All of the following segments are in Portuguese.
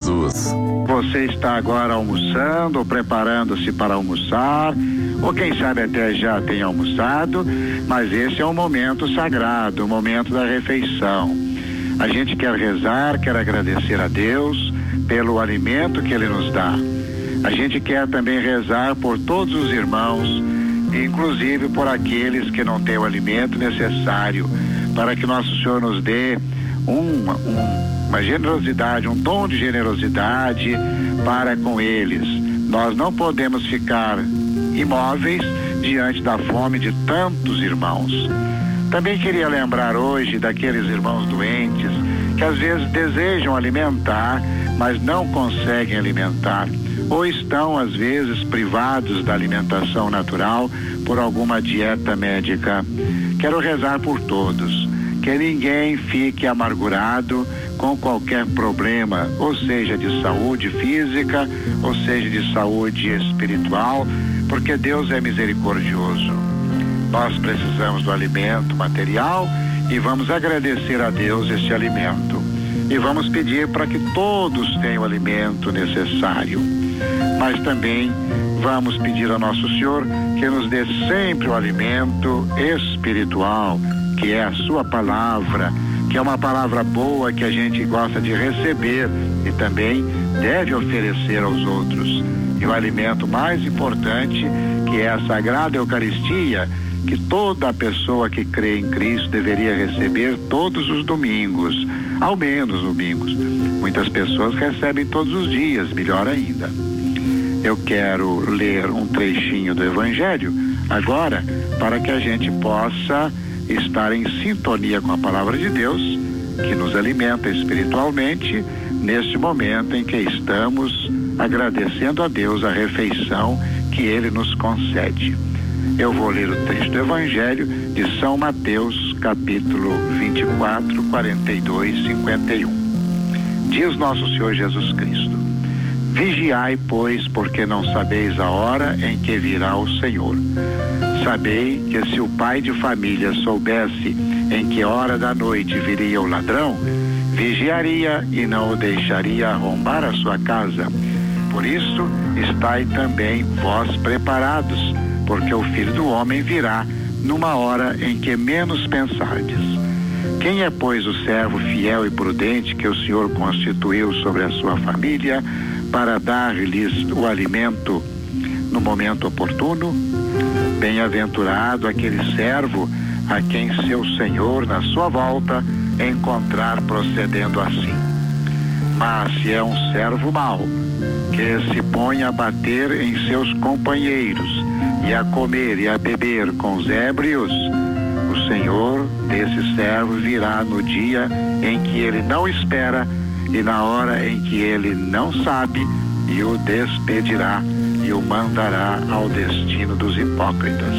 Jesus. Você está agora almoçando ou preparando-se para almoçar, ou quem sabe até já tem almoçado, mas esse é um momento sagrado, o momento da refeição. A gente quer rezar, quer agradecer a Deus pelo alimento que Ele nos dá. A gente quer também rezar por todos os irmãos, inclusive por aqueles que não têm o alimento necessário, para que Nosso Senhor nos dê uma generosidade, um dom de generosidade para com eles. Nós não podemos ficar imóveis diante da fome de tantos irmãos. Também queria lembrar hoje daqueles irmãos doentes que às vezes desejam alimentar, mas não conseguem alimentar, ou estão às vezes privados da alimentação natural por alguma dieta médica. Quero rezar por todos, que ninguém fique amargurado com qualquer problema, ou seja, de saúde física, ou seja, de saúde espiritual, porque Deus é misericordioso. Nós precisamos do alimento material e vamos agradecer a Deus esse alimento. E vamos pedir para que todos tenham o alimento necessário. Mas também vamos pedir a Nosso Senhor que nos dê sempre o alimento espiritual, que é a sua palavra, que é uma palavra boa que a gente gosta de receber e também deve oferecer aos outros. E o alimento mais importante, que é a Sagrada Eucaristia, que toda pessoa que crê em Cristo deveria receber todos os domingos, ao menos domingos. Muitas pessoas recebem todos os dias, melhor ainda. Eu quero ler um trechinho do Evangelho agora, para que a gente possa estar em sintonia com a palavra de Deus, que nos alimenta espiritualmente, neste momento em que estamos agradecendo a Deus a refeição que Ele nos concede. Eu vou ler o texto do Evangelho de São Mateus, capítulo 24, 42, 51. Diz nosso Senhor Jesus Cristo: vigiai, pois, porque não sabeis a hora em que virá o Senhor. Sabei que se o pai de família soubesse em que hora da noite viria o ladrão, vigiaria e não o deixaria arrombar a sua casa. Por isso, estai também vós preparados, porque o Filho do Homem virá numa hora em que menos pensardes. Quem é, pois, o servo fiel e prudente que o Senhor constituiu sobre a sua família para dar-lhes o alimento no momento oportuno? Bem-aventurado aquele servo a quem seu Senhor, na sua volta, encontrar procedendo assim. Mas se é um servo mau, que se põe a bater em seus companheiros e a comer e a beber com os ébrios, o Senhor desse servo virá no dia em que ele não espera e na hora em que ele não sabe, e o despedirá e o mandará ao destino dos hipócritas.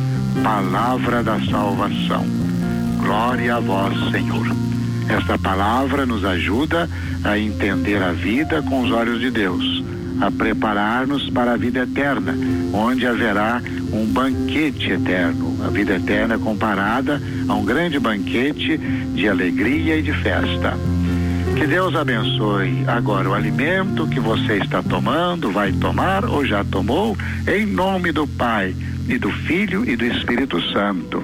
Palavra da salvação. Glória a vós, Senhor. Esta palavra nos ajuda a entender a vida com os olhos de Deus, a preparar-nos para a vida eterna, onde haverá um banquete eterno. A vida eterna é comparada a um grande banquete de alegria e de festa. Que Deus abençoe agora o alimento que você está tomando, vai tomar ou já tomou, em nome do Pai, e do Filho e do Espírito Santo.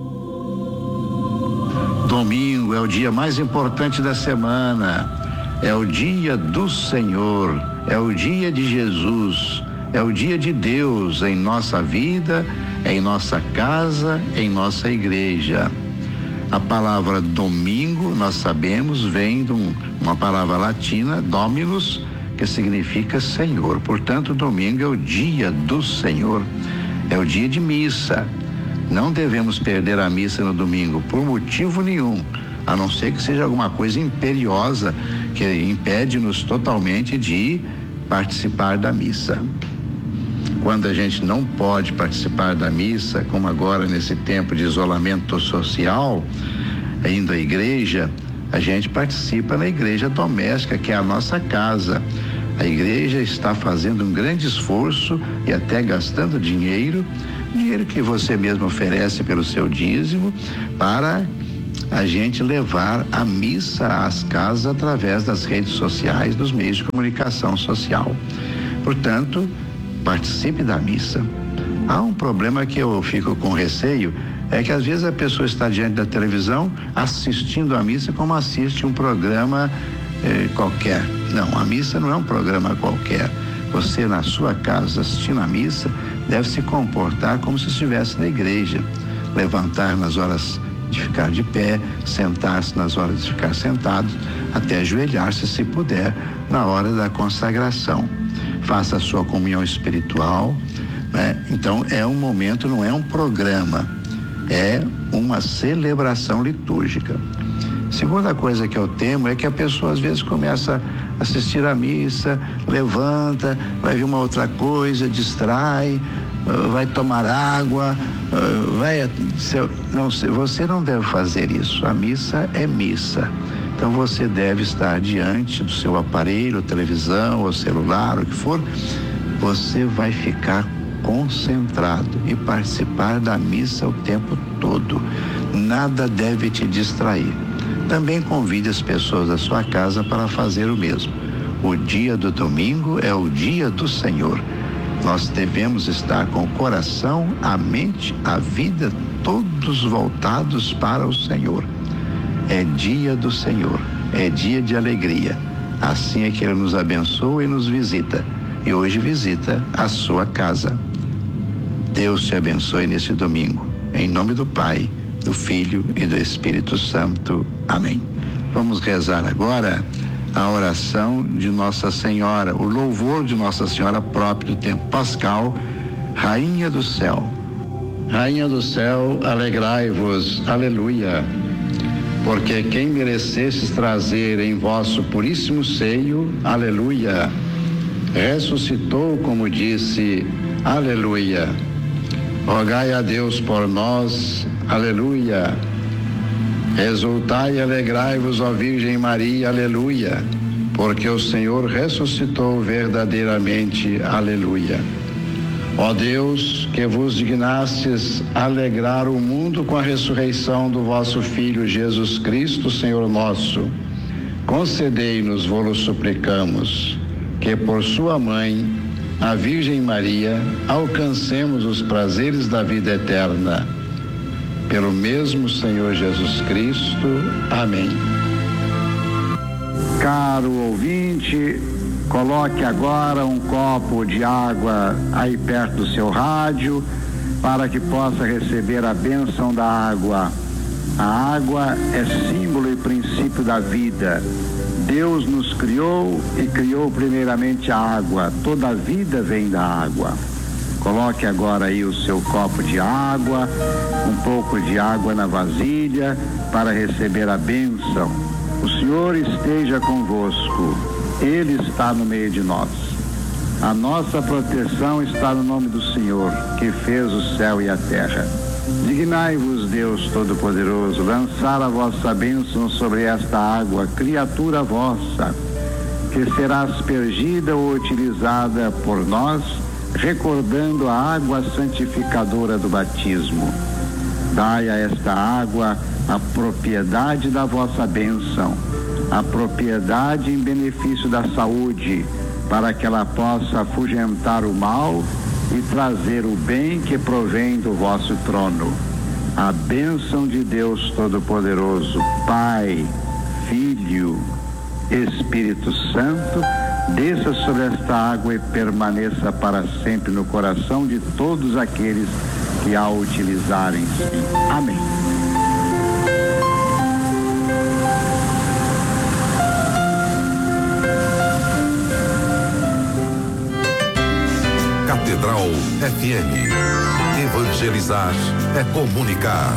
Domingo é o dia mais importante da semana, é o dia do Senhor, é o dia de Jesus, é o dia de Deus em nossa vida, em nossa casa, em nossa igreja. A palavra domingo, nós sabemos, vem de uma palavra latina, dominus, que significa Senhor. Portanto, domingo é o dia do Senhor, é o dia de missa. Não devemos perder a missa no domingo por motivo nenhum, a não ser que seja alguma coisa imperiosa que impede-nos totalmente de participar da missa. Quando a gente não pode participar da missa, como agora nesse tempo de isolamento social, indo à igreja, a gente participa na igreja doméstica, que é a nossa casa. A igreja está fazendo um grande esforço e até gastando dinheiro que você mesmo oferece pelo seu dízimo, para a gente levar a missa às casas através das redes sociais, dos meios de comunicação social. Portanto, participe da missa. Há um problema que eu fico com receio, é que às vezes a pessoa está diante da televisão assistindo a missa como assiste um programa qualquer. Não, a missa não é um programa qualquer. Você, na sua casa, assistindo a missa, deve se comportar como se estivesse na igreja. Levantar nas horas de ficar de pé, sentar-se nas horas de ficar sentado, até ajoelhar-se, se puder, na hora da consagração. Faça a sua comunhão espiritual, né? Então, é um momento, não é um programa, é uma celebração litúrgica. Segunda coisa que eu temo é que a pessoa às vezes começa a assistir a missa, levanta, vai ver uma outra coisa, distrai, vai tomar água, você não deve fazer isso. A missa é missa. Então você deve estar diante do seu aparelho, televisão ou celular, o que for. Você vai ficar concentrado e participar da missa o tempo todo. Nada deve te distrair. Também convide as pessoas da sua casa para fazer o mesmo. O dia do domingo é o dia do Senhor. Nós devemos estar com o coração, a mente, a vida, todos voltados para o Senhor. É dia do Senhor, é dia de alegria. Assim é que Ele nos abençoa e nos visita. E hoje visita a sua casa. Deus te abençoe nesse domingo. Em nome do Pai, do Filho e do Espírito Santo. Amém. Vamos rezar agora a oração de Nossa Senhora, o louvor de Nossa Senhora próprio do tempo pascal. Rainha do céu. Rainha do céu, alegrai-vos, aleluia. Porque quem merecestes trazer em vosso puríssimo seio, aleluia, ressuscitou como disse, aleluia. Rogai a Deus por nós, aleluia. Exultai e alegrai-vos, ó Virgem Maria, aleluia, porque o Senhor ressuscitou verdadeiramente, aleluia. Ó Deus, que vos dignastes alegrar o mundo com a ressurreição do vosso Filho Jesus Cristo, Senhor nosso, concedei-nos, vô-lo suplicamos, que por sua mãe, a Virgem Maria, alcancemos os prazeres da vida eterna. Pelo mesmo Senhor Jesus Cristo. Amém. Caro ouvinte, coloque agora um copo de água aí perto do seu rádio, para que possa receber a bênção da água. A água é símbolo e princípio da vida. Deus nos criou e criou primeiramente a água. Toda a vida vem da água. Coloque agora aí o seu copo de água, um pouco de água na vasilha para receber a bênção. O Senhor esteja convosco. Ele está no meio de nós. A nossa proteção está no nome do Senhor, que fez o céu e a terra. Dignai-vos, Deus Todo-Poderoso, lançar a vossa bênção sobre esta água, criatura vossa, que será aspergida ou utilizada por nós, recordando a água santificadora do batismo. Dai a esta água a propriedade da vossa bênção, a propriedade em benefício da saúde, para que ela possa afugentar o mal e trazer o bem que provém do vosso trono. A bênção de Deus Todo-Poderoso, Pai, Filho, Espírito Santo, desça sobre esta água e permaneça para sempre no coração de todos aqueles que a utilizarem. Amém. Catedral FM. Evangelizar é comunicar.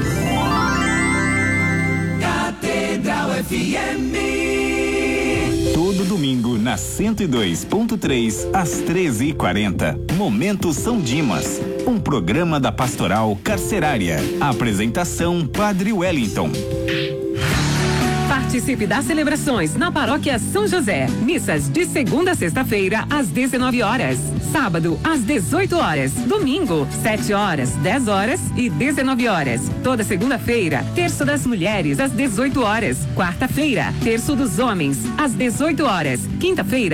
Catedral FM. Todo domingo, na 102.3, às 13h40. Momento São Dimas. Um programa da Pastoral Carcerária. Apresentação: Padre Wellington. Participe das celebrações na Paróquia São José. Missas de segunda a sexta-feira às 19 horas. Sábado às 18 horas. Domingo, 7 horas, 10 horas e 19 horas. Toda segunda-feira, terço das mulheres às 18 horas. Quarta-feira, terço dos homens às 18 horas. Quinta-feira,